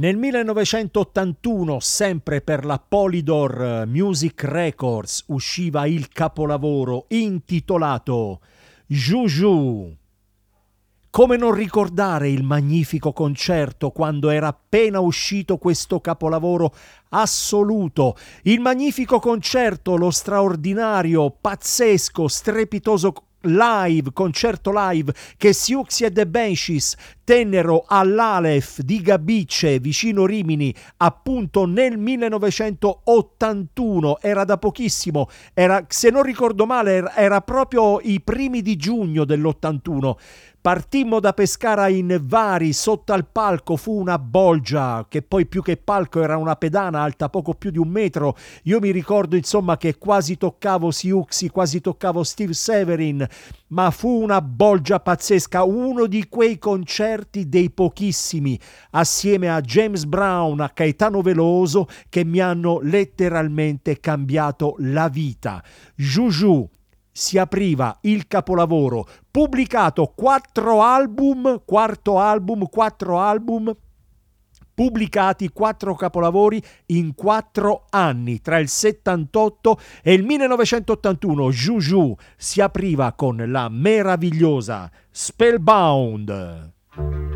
Nel 1981, sempre per la Polydor Music Records, usciva il capolavoro intitolato Juju. Come non ricordare il magnifico concerto quando era appena uscito questo capolavoro assoluto? Il magnifico concerto, lo straordinario, pazzesco, strepitoso concerto live che Siouxsie e The Banshees tennero all'Aleph di Gabice vicino Rimini appunto nel 1981. Era da pochissimo, se non ricordo male era proprio i primi di giugno dell'81. Partimmo da Pescara in Vari, sotto al palco fu una bolgia, che poi più che palco era una pedana alta poco più di 1 metro. Io mi ricordo insomma che quasi toccavo Siouxsie, quasi toccavo Steve Severin, ma fu una bolgia pazzesca, uno di quei concerti dei pochissimi, assieme a James Brown, a Caetano Veloso, che mi hanno letteralmente cambiato la vita. Juju. Si apriva il capolavoro, pubblicato 4 album, pubblicati 4 capolavori in 4 anni, tra il 78 e il 1981. Juju si apriva con la meravigliosa Spellbound.